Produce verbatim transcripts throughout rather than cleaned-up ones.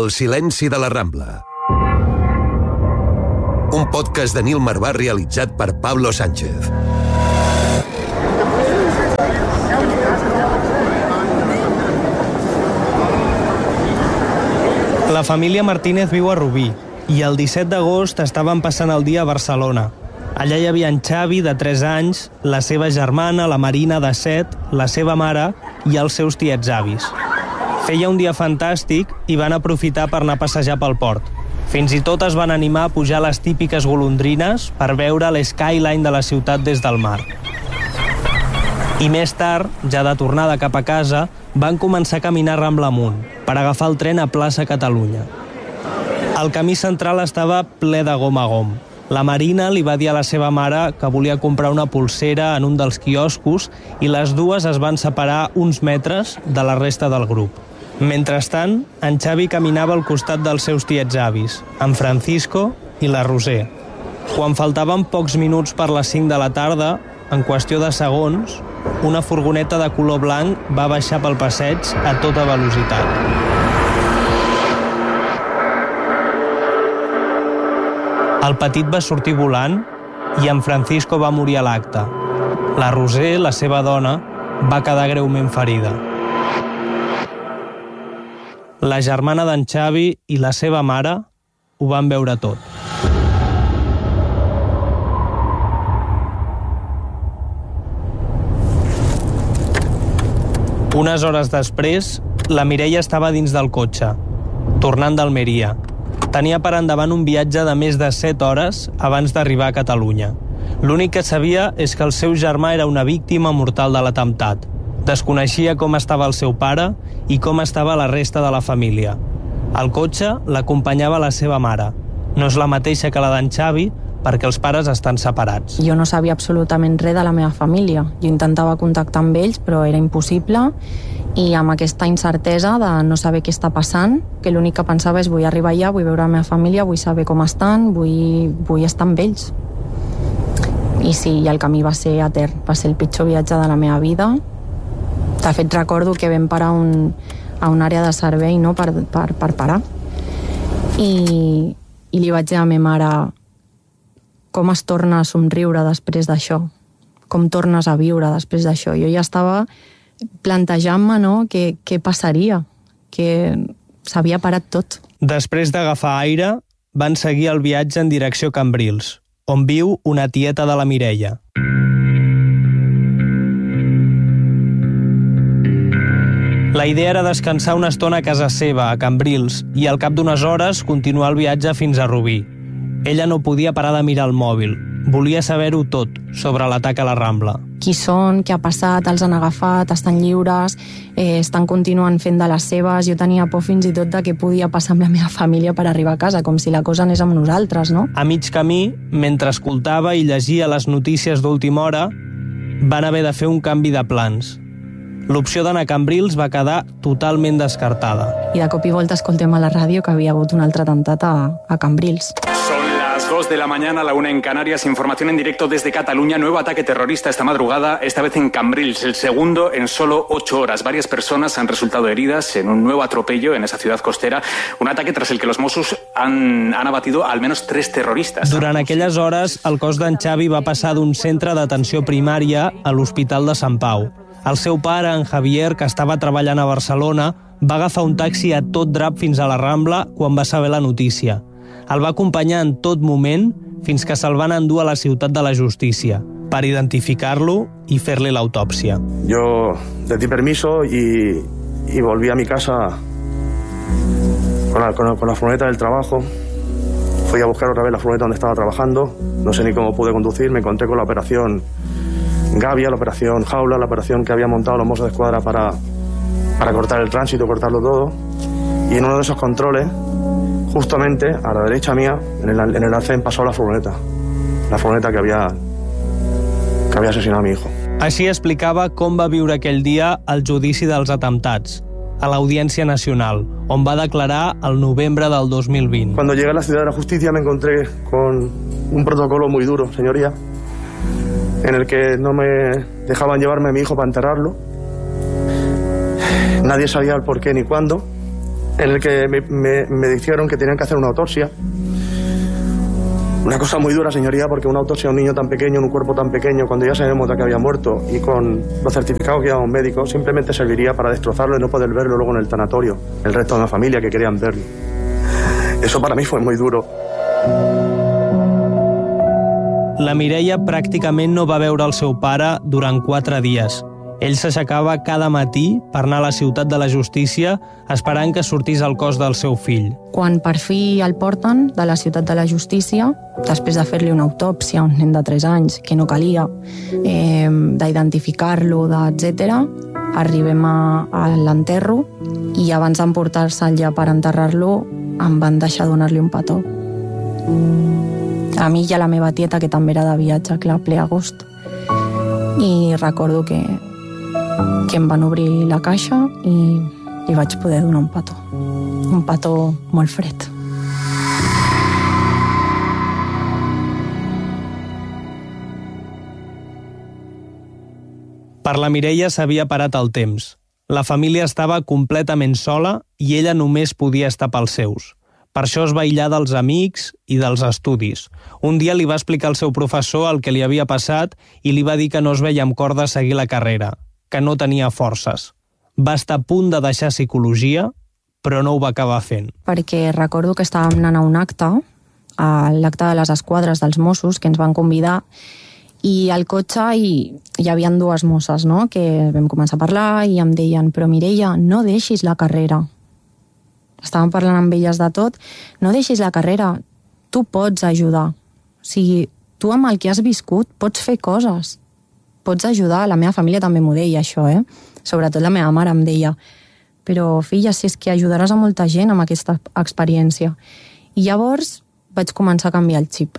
El silenci de la Rambla. Un podcast de Nil Marvà realitzat per Pablo Sánchez. La família Martínez viu a Rubí i el disset d'agost estaven passant el dia a Barcelona. Allà hi havia en Xavi, de tres anys, la seva germana, la Marina, de set, la seva mare i els seus tiets avis. Feia un dia fantàstic i van aprofitar per anar a passejar pel port. Fins i tot es van animar a pujar les típiques golondrines per veure l'skyline de la ciutat des del mar. I més tard, ja de tornada cap a casa, van començar a caminar Rambla amunt per agafar el tren a plaça Catalunya. El camí central estava ple de gom a gom. La Marina li va dir a la seva mare que volia comprar una pulsera en un dels quioscos i les dues es van separar uns metres de la resta del grup. Mentrestant, en Xavi caminava al costat dels seus tiets avis, en Francisco i la Roser. Quan faltaven pocs minuts per les cinc de la tarda, en qüestió de segons, una furgoneta de color blanc va baixar pel passeig a tota velocitat. El petit va sortir volant i en Francisco va morir a l'acte. La Roser, la seva dona, va quedar greument ferida. La germana d'en Xavi i la seva mare ho van veure tot. Unes hores després, la Mireia estava dins del cotxe, tornant d'Almeria. Tenia per endavant un viatge de més de set hores abans d'arribar a Catalunya. L'únic que sabia és que el seu germà era una víctima mortal de l'atemptat. Desconeixia com estava el seu pare i com estava la resta de la família. Al cotxe l'acompanyava la seva mare. No és la mateixa que la d'en Xavi, perquè els pares estan separats. Jo no sabia absolutament res de la meva família. Jo intentava contactar amb ells, però era impossible, i amb aquesta incertesa de no saber què està passant, que l'únic que pensava és vull arribar allà, vull veure la meva família, vull saber com estan, vull, vull estar amb ells. I sí, i el camí va ser etern, va ser el pitjor viatge de la meva vida. De fet, recordo que vam parar un, a una àrea de servei, no?, per, per, per parar. I, I li vaig dir a la meva mare com es torna a somriure després d'això, com tornes a viure després d'això. Jo ja estava plantejant-me, no?, què, què passaria, que s'havia parat tot. Després d'agafar aire, van seguir el viatge en direcció a Cambrils, on viu una tieta de la Mireia. La idea era descansar una estona a casa seva, a Cambrils, i al cap d'unes hores continuar el viatge fins a Rubí. Ella no podia parar de mirar el mòbil. Volia saber-ho tot sobre l'atac a la Rambla. Qui són, què ha passat, els han agafat, estan lliures, eh, estan continuant fent de les seves. Jo tenia por fins i tot de què podia passar amb la meva família per arribar a casa, com si la cosa anés amb nosaltres, no? A mig camí, mentre escoltava i llegia les notícies d'última hora, van haver de fer un canvi de plans. L'opció d'anar a Cambrils va quedar totalment descartada. I de cop i volta escoltem a la ràdio que havia hagut un altre atemptat a, a Cambrils. dos de la mañana, la una en Canarias, información en directo desde Cataluña, nuevo ataque terrorista esta madrugada, esta vez en Cambrils, el segundo en solo ocho horas. Varias personas han resultado heridas en un nuevo atropello en esa ciudad costera, un ataque tras el que los Mossos han, han abatido al menos tres terroristas. Durant aquelles hores, el cos d'en Xavi va passar d'un centre d'atenció primària a l'Hospital de Sant Pau. El seu pare, en Javier, que estava treballant a Barcelona, va agafar un taxi a tot drap fins a la Rambla quan va saber la notícia. El va acompanyar en tot moment fins que se'l van endur a la ciutat de la justícia per identificar-lo i fer-li l'autòpsia. Yo le di permiso y, y volví a mi casa con la, con, la, con la furgoneta del trabajo. Fui a buscar otra vez la furgoneta donde estaba trabajando. No sé ni cómo pude conducir. Me encontré con la operación Gavia, la operación Jaula, la operación que habían montado los Mossos de Escuadra para, para cortar el tránsito, cortarlo todo. Y en uno de esos controles, justamente a la derecha mía, en el, en el arcén, pasó la furgoneta. La furgoneta que havia, que havia assassinat a mi hijo. Així explicava com va viure aquell dia el judici dels atemptats, a l'Audiència Nacional, on va declarar el novembre del dos mil vint. Cuando llegué a la Ciudad de la Justicia me encontré con un protocolo muy duro, señoría, en el que no me dejaban llevarme a mi hijo para enterrarlo. Nadie sabía el por qué ni cuándo. en el que me, me, me dijeron que tenían que hacer una autopsia. Una cosa muy dura, señoría, porque una autopsia a un niño tan pequeño, en un cuerpo tan pequeño, cuando ya sabemos de que había muerto y con los certificados que llevamos médicos, simplemente serviría para destrozarlo y no poder verlo luego en el tanatorio, el resto de la familia que querían verlo. Eso para mí fue muy duro. La Mireia pràcticament no va veure el seu pare durant quatre dies. Ell s'aixecava cada matí per anar a la ciutat de la justícia esperant que sortís el cos del seu fill. Quan per fi el porten de la ciutat de la justícia, després de fer-li una autòpsia a un nen de tres anys, que no calia, eh, d'identificar-lo, etcètera, arribem a, a l'enterro i abans d'emportar-se'l ja per enterrar-lo em van deixar donar-li un petó. A mi i a la meva tieta, que també era de viatge, clar, ple agost. I recordo que que em van obrir la caixa i li vaig poder donar un petó. Un petó molt fred. Per la Mireia s'havia parat el temps. La família estava completament sola i ella només podia estar pels seus. Per això es va aïllar dels amics i dels estudis. Un dia li va explicar al seu professor el que li havia passat i li va dir que no es veia amb cor de seguir la carrera, que no tenia forces. Va estar a punt de deixar psicologia, però no ho va acabar fent. Perquè recordo que estàvem anant a un acte, a l'acte de les esquadres dels Mossos, que ens van convidar, i al cotxe hi, hi havia dues mosses, no?, que vam començar a parlar i em deien: però Mireia, no deixis la carrera. Estàvem parlant amb elles de tot. No deixis la carrera, tu pots ajudar. O sigui, tu amb el que has viscut pots fer coses. Pots ajudar. La meva família també m'ho deia, això, eh? Sobretot la meva mare em deia: però, filla, si és que ajudaràs a molta gent amb aquesta experiència. I llavors vaig començar a canviar el xip.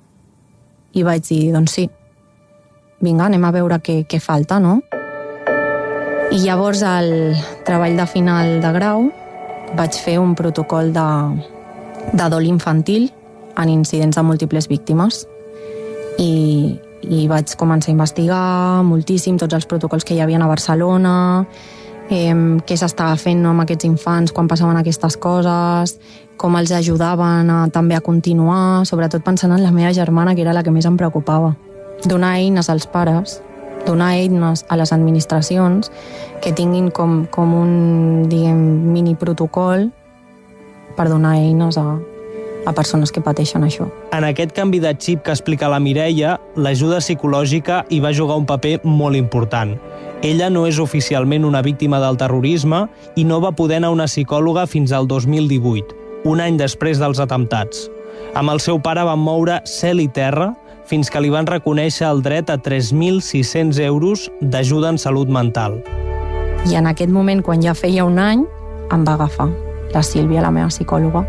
I vaig dir, doncs sí, vinga, anem a veure què, què falta, no? I llavors, al treball de final de grau, vaig fer un protocol de, de dol infantil en incidents de múltiples víctimes. I, i vaig començar a investigar moltíssim tots els protocols que hi havia a Barcelona, eh, què s'estava fent, no, amb aquests infants quan passaven aquestes coses, com els ajudaven a, també a continuar, sobretot pensant en la meva germana, que era la que més em preocupava. Donar eines als pares, donar eines a les administracions que tinguin com, com un, diguem, mini protocol per donar eines a, a persones que pateixen això. En aquest canvi de xip que explica la Mireia, l'ajuda psicològica hi va jugar un paper molt important. Ella no és oficialment una víctima del terrorisme i no va poder anar a una psicòloga fins al dos mil divuit, un any després dels atemptats. Amb el seu pare van moure cel i terra fins que li van reconèixer el dret a tres mil sis-cents euros d'ajuda en salut mental. I en aquest moment, quan ja feia un any, em va agafar la Sílvia, la meva psicòloga,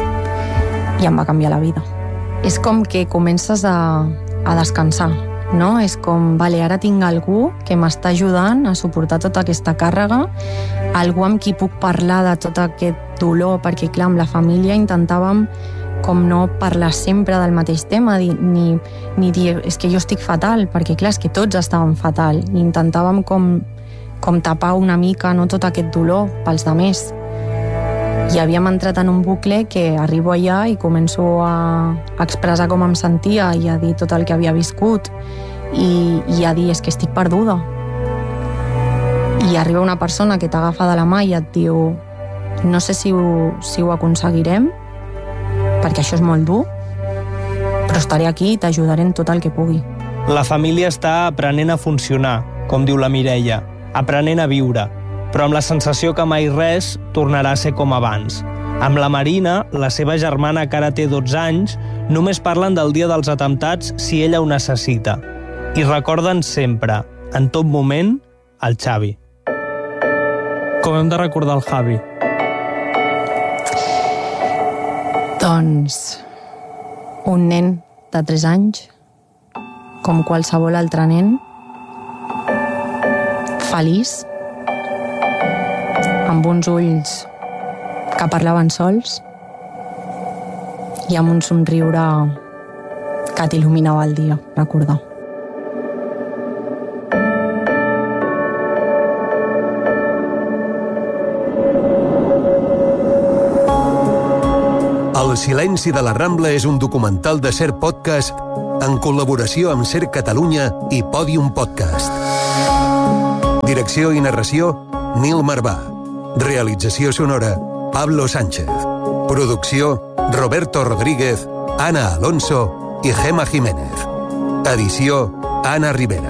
i em va canviar la vida. És com que comences a, a descansar, no? És com, vale, ara tinc algú que m'està ajudant a suportar tota aquesta càrrega, algú amb qui puc parlar de tot aquest dolor, perquè, clar, amb la família intentàvem com no parlar sempre del mateix tema, ni, ni dir, és que jo estic fatal, perquè clar, és que tots estàvem fatal, i intentàvem com, com tapar una mica, no, tot aquest dolor pels demés. I havíem entrat en un bucle que arribo allà i començo a expressar com em sentia i a dir tot el que havia viscut i, i a dir, és que estic perduda. I arriba una persona que t'agafa de la mà i et diu: no sé si ho, si ho aconseguirem, perquè això és molt dur, però estaré aquí i t'ajudaré en tot el que pugui. La família està aprenent a funcionar, com diu la Mireia, aprenent a viure, però amb la sensació que mai res tornarà a ser com abans. Amb la Marina, la seva germana, que ara té dotze anys, només parlen del dia dels atemptats si ella ho necessita. I recorden sempre, en tot moment, el Xavi. Com hem de recordar el Javi? Doncs un nen de tres anys, com qualsevol altre nen, feliç, amb uns ulls que parlaven sols i amb un somriure que t'il·luminava el dia, recordar. El silenci de la Rambla és un documental de Ser Podcast en col·laboració amb Ser Catalunya i Podium Podcast. Direcció i narració, Nil Marvà. Realització sonora, Pablo Sánchez. Producció, Roberto Rodríguez, Ana Alonso i Gema Jiménez. Edició, Ana Rivera.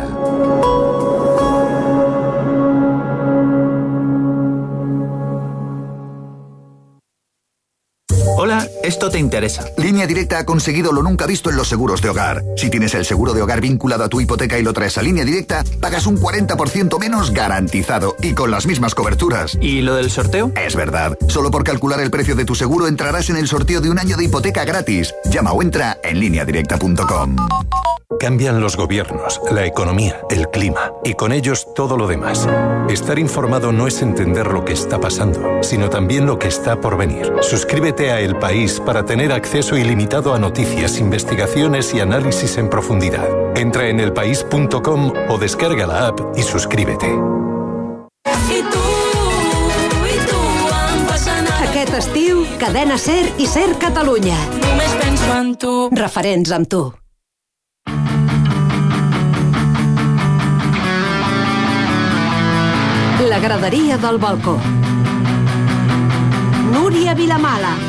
Hola, esto te interesa. Línea Directa ha conseguido lo nunca visto en los seguros de hogar. Si tienes el seguro de hogar vinculado a tu hipoteca y lo traes a Línea Directa, pagas un cuarenta por ciento menos garantizado y con las mismas coberturas. ¿Y lo del sorteo? Es verdad. Solo por calcular el precio de tu seguro entrarás en el sorteo de un año de hipoteca gratis. Llama o entra en línea directa punto com. Cambian los gobiernos, la economía, el clima y con ellos todo lo demás. Estar informado no es entender lo que está pasando, sino también lo que está por venir. Suscríbete a El País para tener acceso ilimitado a noticias, investigaciones y análisis en profundidad. Entra en el país punto com o descarga la app y suscríbete. I tu, i tu em fas anar. Aquest estiu, Cadena Ser i Ser Catalunya. Només penso en tu. Referents amb tu. La graderia del balcó. Núria Vilamala.